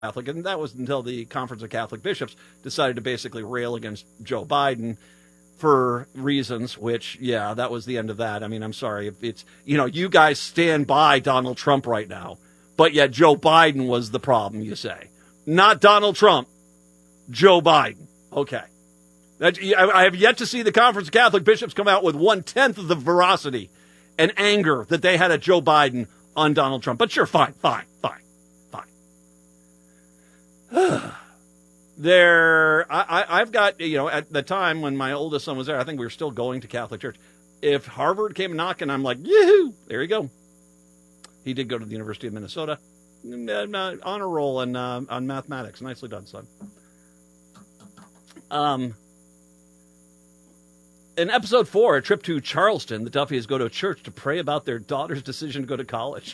Catholic, and that was until the Conference of Catholic Bishops decided to basically rail against Joe Biden for reasons which, yeah, that was the end of that. I mean, I'm sorry. It's, you guys stand by Donald Trump right now, but yet Joe Biden was the problem, you say. Not Donald Trump, Joe Biden. Okay. I have yet to see the Conference of Catholic Bishops come out with 1/10 of the veracity and anger that they had at Joe Biden on Donald Trump. But sure, fine. I've got, at the time when my oldest son was there, I think we were still going to Catholic church. If Harvard came knocking, I'm like, yoo-hoo, there you go. He did go to the University of Minnesota. Honor roll on mathematics. Nicely done, son. In episode 4, a trip to Charleston, the Duffys go to a church to pray about their daughter's decision to go to college.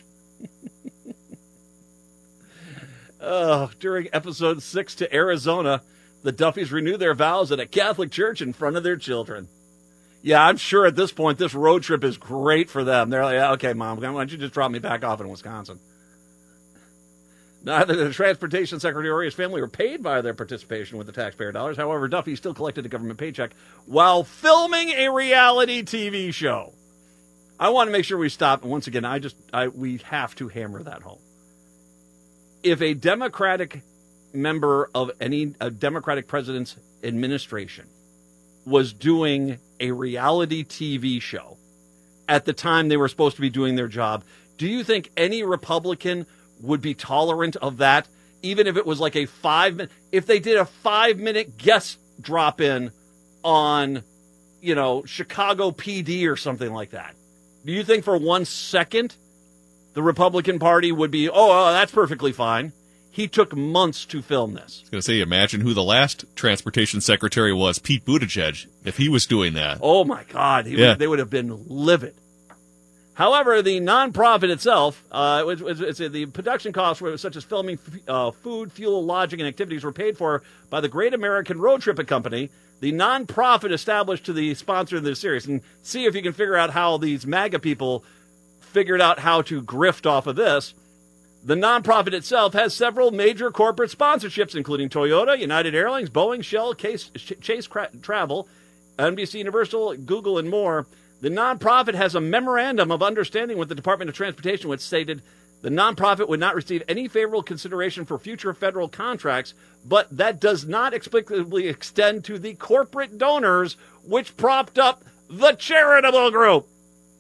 During episode 6 to Arizona, the Duffys renew their vows at a Catholic church in front of their children. Yeah, I'm sure at this point this road trip is great for them. They're like, okay, Mom, why don't you just drop me back off in Wisconsin? Neither the transportation secretary or his family were paid by their participation with the taxpayer dollars. However, Duffy still collected a government paycheck while filming a reality TV show. I want to make sure we stop. And once again, we have to hammer that home. If a Democratic member of a Democratic president's administration was doing a reality TV show at the time they were supposed to be doing their job, do you think any Republican would be tolerant of that, even if it was like a 5-minute, if they did a 5-minute guest drop in on, Chicago PD or something like that? Do you think for 1 second the Republican Party would be, that's perfectly fine? He took months to film this. I was going to say, imagine who the last transportation secretary was, Pete Buttigieg, if he was doing that. Oh, my God. They would have been livid. However, the nonprofit itself, the production costs, such as filming food, fuel, lodging, and activities, were paid for by the Great American Road Trip Company, the nonprofit established to the sponsor of this series. And see if you can figure out how these MAGA people figured out how to grift off of this. The nonprofit itself has several major corporate sponsorships, including Toyota, United Airlines, Boeing, Shell, Chase Travel, NBC Universal, Google, and more. The nonprofit has a memorandum of understanding with the Department of Transportation, which stated the nonprofit would not receive any favorable consideration for future federal contracts, but that does not explicitly extend to the corporate donors, which propped up the charitable group.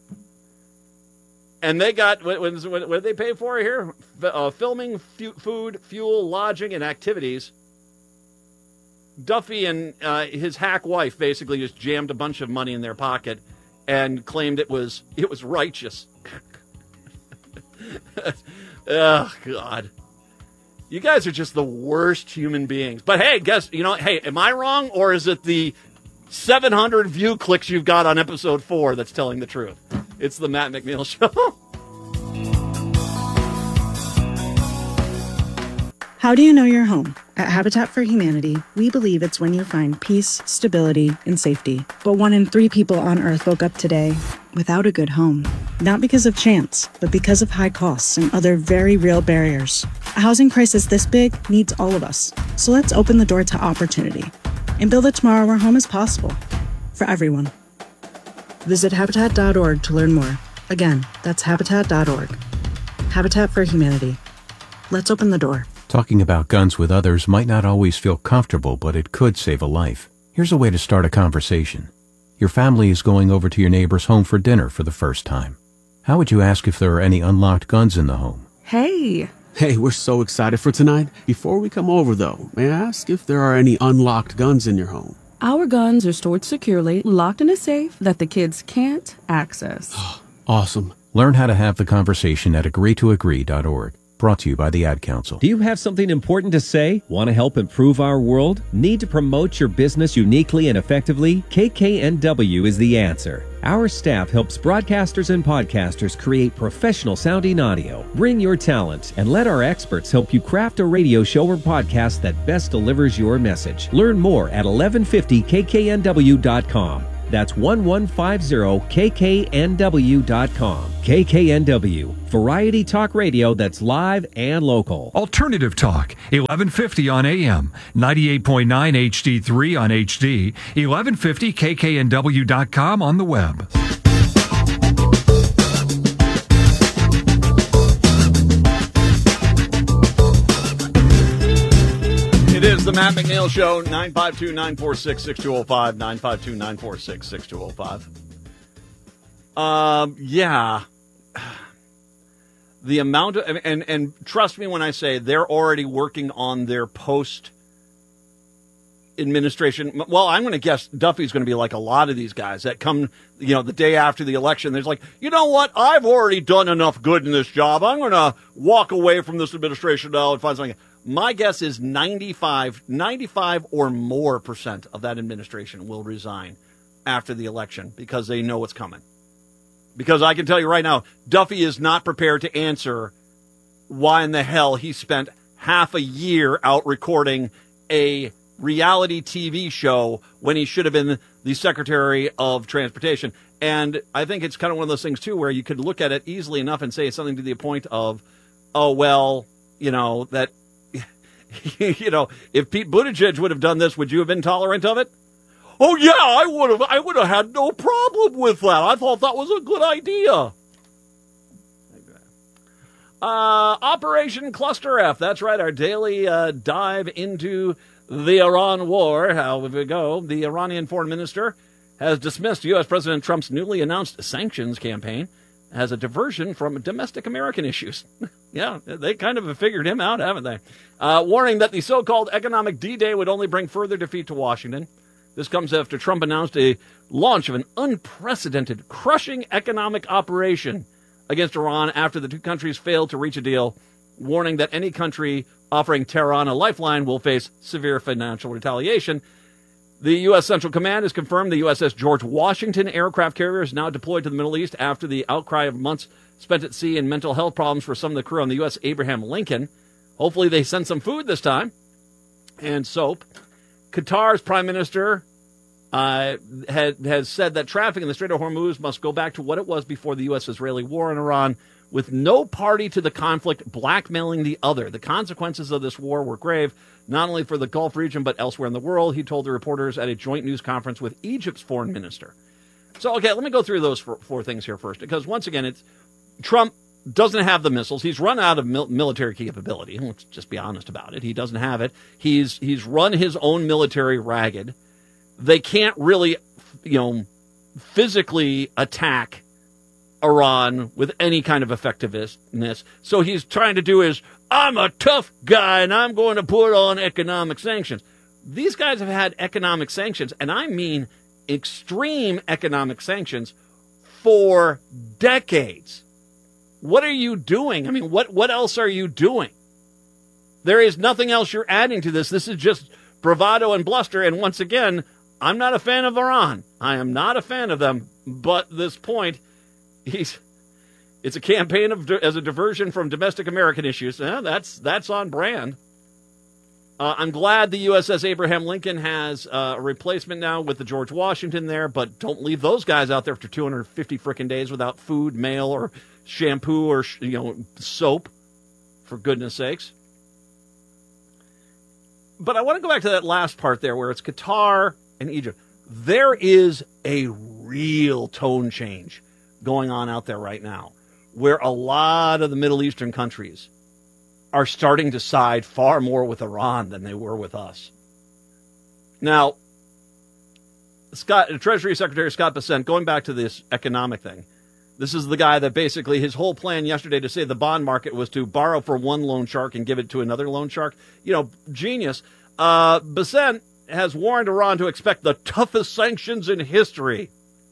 And they got, what did they pay for here? Filming, food, fuel, lodging, and activities. Duffy and his hack wife basically just jammed a bunch of money in their pocket and claimed it was righteous. Oh, God. You guys are just the worst human beings. But hey, am I wrong? Or is it the 700 view clicks you've got on episode 4 that's telling the truth? It's the Matt McNeil Show. How do you know your home? At Habitat for Humanity, we believe it's when you find peace, stability, and safety. But 1 in 3 people on Earth woke up today without a good home. Not because of chance, but because of high costs and other very real barriers. A housing crisis this big needs all of us. So let's open the door to opportunity and build a tomorrow where home is possible for everyone. Visit Habitat.org to learn more. Again, that's Habitat.org. Habitat for Humanity. Let's open the door. Talking about guns with others might not always feel comfortable, but it could save a life. Here's a way to start a conversation. Your family is going over to your neighbor's home for dinner for the first time. How would you ask if there are any unlocked guns in the home? Hey, we're so excited for tonight. Before we come over, though, may I ask if there are any unlocked guns in your home? our guns are stored securely, locked in a safe that the kids can't access. Awesome. Learn how to have the conversation at agreetoagree.org. Brought to you by the Ad Council. Do you have something important to say? Want to help improve our world? Need to promote your business uniquely and effectively? KKNW is the answer. Our staff helps broadcasters and podcasters create professional sounding audio. Bring your talent and let our experts help you craft a radio show or podcast that best delivers your message. Learn more at 1150kknw.com. That's 1150kknw.com. KKNW, variety talk radio that's live and local. Alternative Talk, 1150 on AM, 98.9 HD3 on HD, 1150kknw.com on the web. It is the Matt McNeil Show, 952-946-6205, 952-946-6205. Yeah. The amount of, and trust me when I say they're already working on their post-administration. Well, I'm going to guess Duffy's going to be like a lot of these guys that come, the day after the election. There's like, you know what? I've already done enough good in this job. I'm going to walk away from this administration now and find something. My guess is 95 or more % of that administration will resign after the election because they know what's coming. Because I can tell you right now, Duffy is not prepared to answer why in the hell he spent half a year out recording a reality TV show when he should have been the Secretary of Transportation. And I think it's kind of one of those things, too, where you could look at it easily enough and say something to the point of, oh, well, that... if Pete Buttigieg would have done this, would you have been tolerant of it? Oh, yeah, I would have had no problem with that. I thought that was a good idea. Operation Cluster F. That's right, our daily dive into the Iran war. How would it go? The Iranian foreign minister has dismissed U.S. President Trump's newly announced sanctions campaign as a diversion from domestic American issues. Yeah, they kind of have figured him out, haven't they? Warning that the so-called economic D-Day would only bring further defeat to Washington. This comes after Trump announced a launch of an unprecedented, crushing economic operation against Iran after the two countries failed to reach a deal, warning that any country offering Tehran a lifeline will face severe financial retaliation. The U.S. Central Command has confirmed the USS George Washington aircraft carrier is now deployed to the Middle East after the outcry of months spent at sea and mental health problems for some of the crew on the U.S. Abraham Lincoln. Hopefully they send some food this time and soap. Qatar's prime minister has said that traffic in the Strait of Hormuz must go back to what it was before the U.S.-Israeli war in Iran, with no party to the conflict blackmailing the other. The consequences of this war were grave, not only for the Gulf region, but elsewhere in the world, he told the reporters at a joint news conference with Egypt's foreign minister. So, okay, let me go through those four things here first, because once again, Trump doesn't have the missiles. He's run out of military capability. Let's just be honest about it. He doesn't have it. He's run his own military ragged. They can't really, physically attack Iran with any kind of effectiveness. So he's trying to do is, I'm a tough guy and I'm going to put on economic sanctions. These guys have had economic sanctions, and I mean extreme economic sanctions, for decades. What are you doing? I mean, what else are you doing? There is nothing else you're adding to this. This is just bravado and bluster. And once again, I'm not a fan of Iran. I am not a fan of them. But this point, it's a campaign as a diversion from domestic American issues. That's on brand. I'm glad the USS Abraham Lincoln has a replacement now with the George Washington there, but don't leave those guys out there for 250 frickin' days without food, mail, or shampoo, or soap, for goodness sakes. But I want to go back to that last part there where it's Qatar and Egypt. There is a real tone change going on out there right now, where a lot of the Middle Eastern countries are starting to side far more with Iran than they were with us. Now, Treasury Secretary Scott Bessent, going back to this economic thing, this is the guy that basically his whole plan yesterday to save the bond market was to borrow for one loan shark and give it to another loan shark. Genius. Bessent has warned Iran to expect the toughest sanctions in history.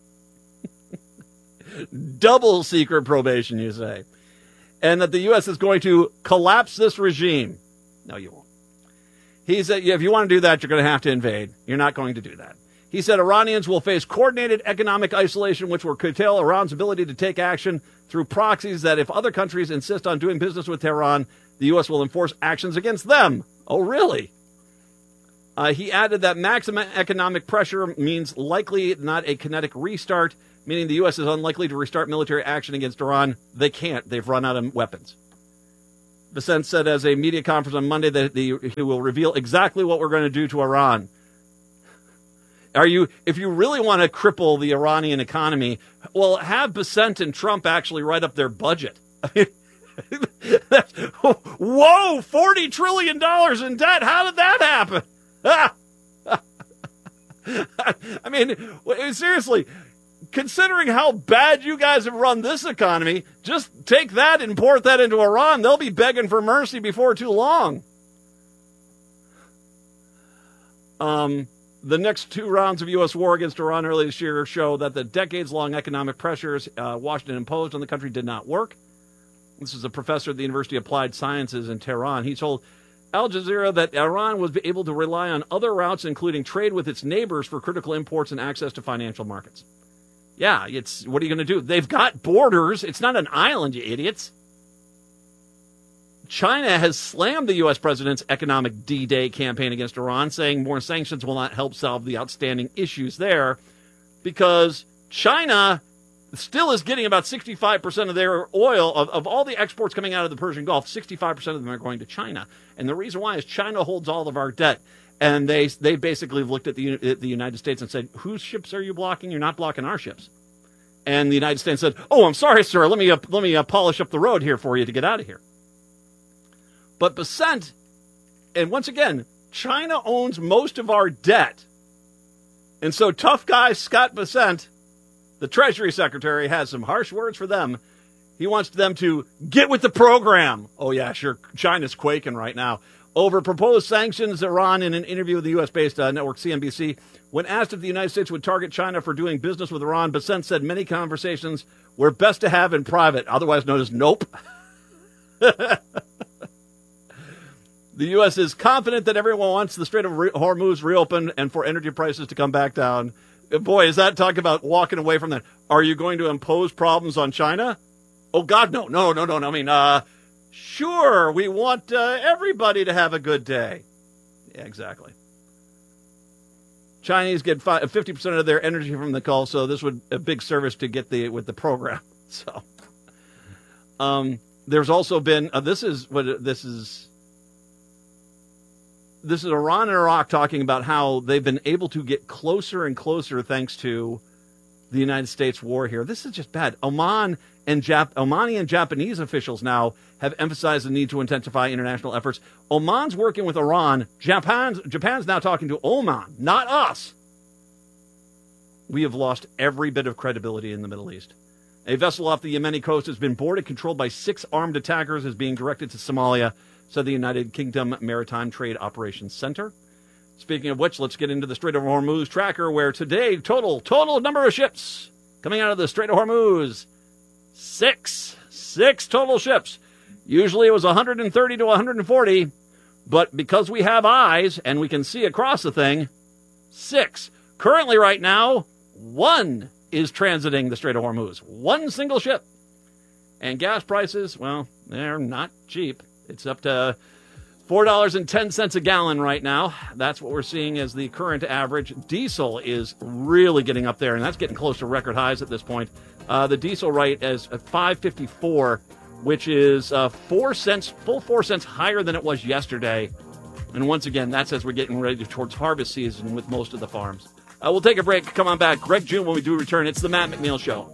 Double secret probation, you say. And that the U.S. is going to collapse this regime. No, you won't. He said, if you want to do that, you're going to have to invade. You're not going to do that. He said Iranians will face coordinated economic isolation, which will curtail Iran's ability to take action through proxies that if other countries insist on doing business with Tehran, the U.S. will enforce actions against them. Oh, really? He added that maximum economic pressure means likely not a kinetic restart, meaning the U.S. is unlikely to restart military action against Iran. They can't. They've run out of weapons. Bessent said as a media conference on Monday that he will reveal exactly what we're going to do to Iran. If you really want to cripple the Iranian economy, well, have Bessent and Trump actually write up their budget. Whoa, $40 trillion in debt. How did that happen? I mean, seriously, considering how bad you guys have run this economy, just take that and port that into Iran. They'll be begging for mercy before too long. The next 2 rounds of U.S. war against Iran earlier this year show that the decades-long economic pressures Washington imposed on the country did not work. This is a professor at the University of Applied Sciences in Tehran. He told Al Jazeera that Iran was able to rely on other routes, including trade with its neighbors for critical imports and access to financial markets. Yeah, what are you going to do? They've got borders. It's not an island, you idiots. China has slammed the U.S. president's economic D-Day campaign against Iran, saying more sanctions will not help solve the outstanding issues there because China still is getting about 65% of their oil, of all the exports coming out of the Persian Gulf, 65% of them are going to China. And the reason why is China holds all of our debt. And they basically looked at the United States and said, whose ships are you blocking? You're not blocking our ships. And the United States said, oh, I'm sorry, sir. Let me polish up the road here for you to get out of here. But Bessent, and once again, China owns most of our debt. And so tough guy Scott Bessent, the Treasury Secretary, has some harsh words for them. He wants them to get with the program. Oh, yeah, sure. China's quaking right now. Over proposed sanctions, Iran, in an interview with the U.S.-based network CNBC, when asked if the United States would target China for doing business with Iran, Bessent said many conversations were best to have in private, otherwise known as nope. The U.S. is confident that everyone wants the Strait of Hormuz reopened and for energy prices to come back down. Boy, is that talk about walking away from that. Are you going to impose problems on China? Oh, God, no. No. I mean, sure, we want everybody to have a good day. Yeah, exactly. Chinese get 50% of their energy from the Gulf, so this would a big service to get with the program. So, there's also been this is Iran and Iraq talking about how they've been able to get closer and closer thanks to the United States war here. This is just bad. Omani and Japanese officials now have emphasized the need to intensify international efforts. Oman's working with Iran. Japan's now talking to Oman, not us. We have lost every bit of credibility in the Middle East. A vessel off the Yemeni coast has been boarded, controlled by 6 armed attackers, is being directed to Somalia, said the United Kingdom Maritime Trade Operations Center. Speaking of which, let's get into the Strait of Hormuz tracker, where today, total number of ships coming out of the Strait of Hormuz, 6 total ships. Usually it was 130 to 140, but because we have eyes and we can see across the thing, 6. Currently right now, 1 is transiting the Strait of Hormuz. 1 single ship. And gas prices, well, they're not cheap. It's up to $4.10 a gallon right now. That's what we're seeing as the current average. Diesel is really getting up there, and that's getting close to record highs at this point. The diesel rate is at $5.54, which is 4 cents higher than it was yesterday. And once again, that's as we're getting ready towards harvest season with most of the farms. We'll take a break. Come on back. Greg June when we do return. It's the Matt McNeil Show.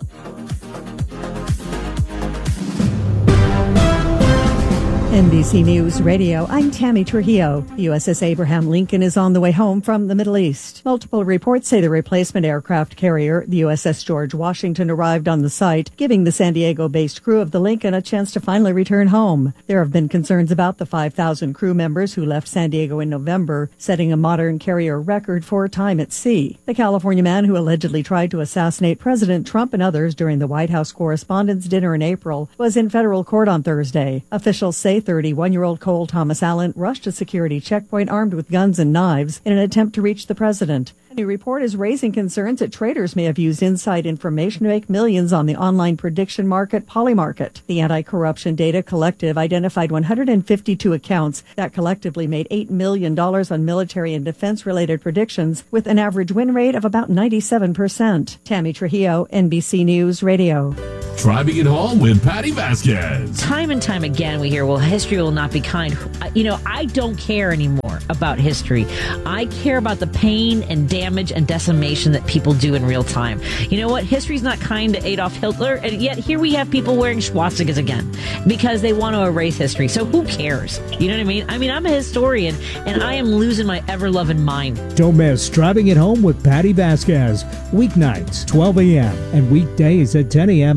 NBC News Radio, I'm Tammy Trujillo. USS Abraham Lincoln is on the way home from the Middle East. Multiple reports say the replacement aircraft carrier, the USS George Washington, arrived on the site, giving the San Diego-based crew of the Lincoln a chance to finally return home. There have been concerns about the 5,000 crew members who left San Diego in November, setting a modern carrier record for time at sea. The California man who allegedly tried to assassinate President Trump and others during the White House Correspondents' Dinner in April was in federal court on Thursday. Officials say Tuesday, 31-year-old Cole Thomas Allen rushed a security checkpoint armed with guns and knives in an attempt to reach the president. A new report is raising concerns that traders may have used inside information to make millions on the online prediction market Polymarket. The Anti-Corruption Data Collective identified 152 accounts that collectively made $8 million on military and defense-related predictions, with an average win rate of about 97%. Tammy Trujillo, NBC News Radio. Driving it home with Patty Vasquez. Time and time again we hear, well, history will not be kind. I don't care anymore about history. I care about the pain and damage and decimation that people do in real time. You know what? History's not kind to Adolf Hitler, and yet here we have people wearing swastikas again because they want to erase history. So who cares? You know what I mean? I'm a historian, and I am losing my ever-loving mind. Don't miss Driving It Home with Patty Vasquez. Weeknights, 12 a.m. and weekdays at 10 a.m.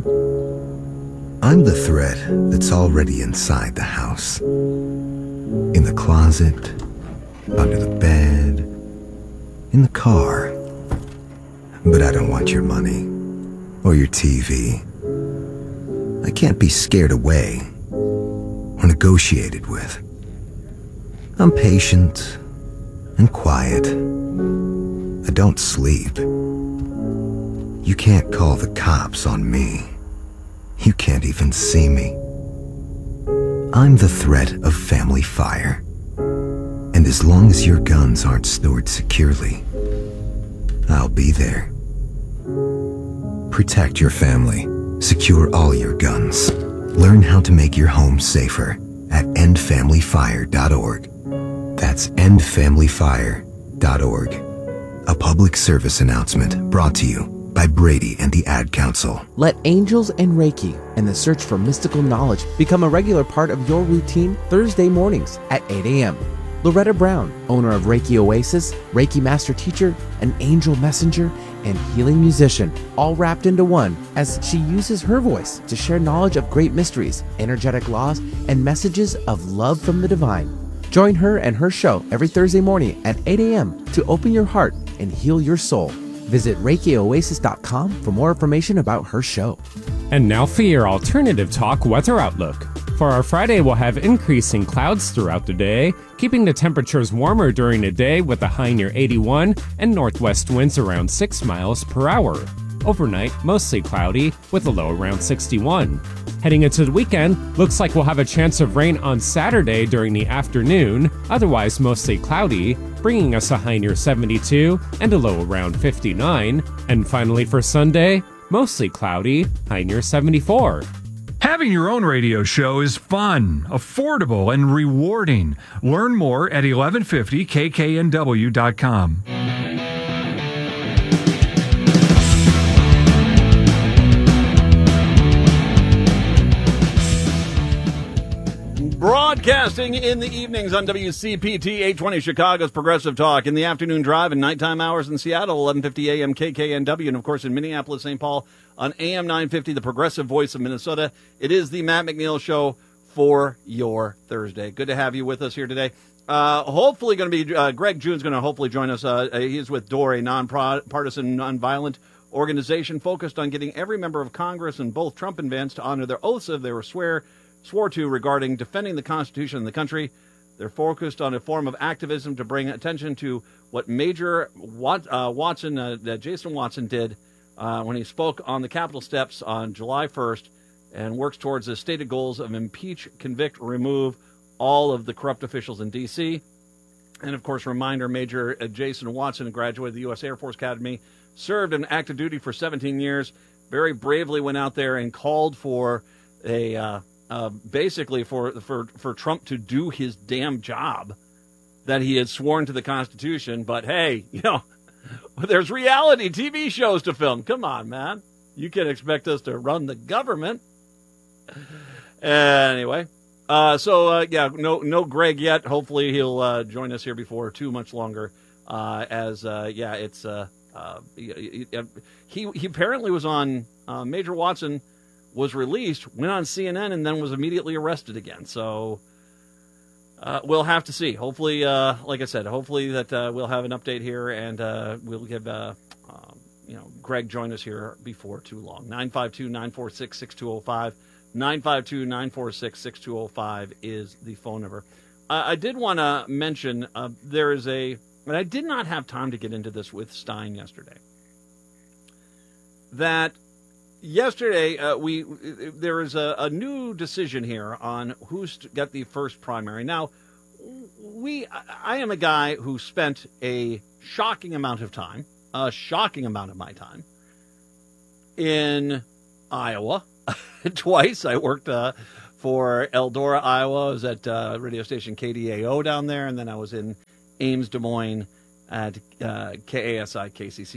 I'm the thread that's already inside the house. In the closet, under the bed, in the car. But I don't want your money or your TV. I can't be scared away or negotiated with. I'm patient and quiet. I don't sleep. You can't call the cops on me. You can't even see me. I'm the threat of family fire. And as long as your guns aren't stored securely, I'll be there. Protect your family. Secure all your guns. Learn how to make your home safer at endfamilyfire.org. That's endfamilyfire.org. A public service announcement brought to you by Brady and the Ad Council. Let angels and Reiki and the search for mystical knowledge become a regular part of your routine Thursday mornings at 8 a.m. Loretta Brown, owner of Reiki Oasis, Reiki Master Teacher, an angel messenger, and healing musician, all wrapped into one as she uses her voice to share knowledge of great mysteries, energetic laws, and messages of love from the divine. Join her and her show every Thursday morning at 8 a.m. to open your heart and heal your soul. Visit ReikiOasis.com for more information about her show. And now for your alternative talk weather outlook. For our Friday, we'll have increasing clouds throughout the day, keeping the temperatures warmer during the day with a high near 81 and northwest winds around 6 miles per hour. Overnight, mostly cloudy with a low around 61. Heading into the weekend, looks like we'll have a chance of rain on Saturday during the afternoon, otherwise mostly cloudy, bringing us a high near 72 and a low around 59. And finally for Sunday, mostly cloudy, high near 74. Having your own radio show is fun, affordable, and rewarding. Learn more at 1150kknw.com. Broadcasting in the evenings on WCPT 820 Chicago's Progressive Talk. In the afternoon drive and nighttime hours in Seattle, 1150 AM KKNW. And, of course, in Minneapolis, St. Paul on AM 950, the Progressive Voice of Minnesota. It is the Matt McNeil Show for your Thursday. Good to have you with us here today. Hopefully going to be Greg June's going to hopefully join us. He's with DOOR, a nonpartisan, nonviolent organization focused on getting every member of Congress and both Trump and Vance to honor their oaths if they were swore to regarding defending the Constitution and the country. They're focused on a form of activism to bring attention to what Jason Watson did when he spoke on the Capitol steps on July 1st and works towards the stated goals of impeach, convict, remove all of the corrupt officials in D.C. And, of course, reminder, Major Jason Watson graduated the U.S. Air Force Academy, served in active duty for 17 years, very bravely went out there and called for basically for Trump to do his damn job that he had sworn to the Constitution. But hey, there's reality TV shows to film. Come on, man. You can't expect us to run the government. Anyway, no Greg yet. Hopefully he'll join us here before too much longer. He apparently was on Major Watson was released, went on CNN, and then was immediately arrested again. So we'll have to see. Hopefully, like I said, hopefully that we'll have an update here, and we'll give Greg join us here before too long. 952-946-6205. 952-946-6205 is the phone number. I did want to mention there is and I did not have time to get into this with Stein yesterday, that yesterday there is a new decision here on who's got the first primary. Now, I am a guy who spent a shocking amount of my time in Iowa. Twice. I worked for Eldora, Iowa. I was at radio station KDAO down there, and then I was in Ames, Des Moines at KASI, KCC.